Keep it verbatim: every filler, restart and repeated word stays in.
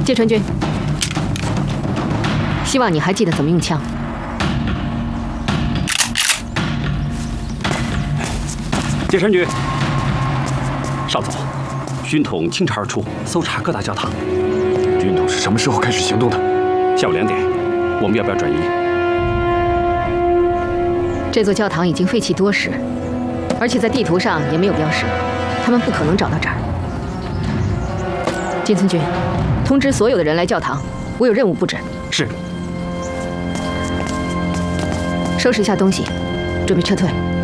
芥川君，希望你还记得怎么用枪。 芥川君，少佐，军统倾巢而出，搜查各大教堂。 军统是什么时候开始行动的？ 下午两点。我们要不要转移？ 这座教堂已经废弃多时，而且在地图上也没有标识，他们不可能找到这儿。金村君，通知所有的人来教堂，我有任务布置。 是。 收拾一下东西，准备撤退。